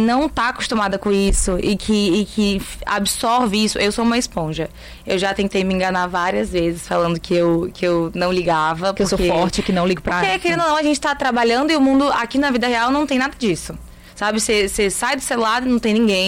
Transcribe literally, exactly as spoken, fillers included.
não tá acostumada com isso e que, e que absorve isso, eu sou uma esponja. Eu já tentei me enganar várias vezes falando que eu, que eu não ligava. Que porque, eu sou forte, que não ligo pra... Porque, querendo ou não, a gente tá trabalhando e o mundo aqui na vida real não tem nada disso. Sabe, você sai do celular e não tem ninguém.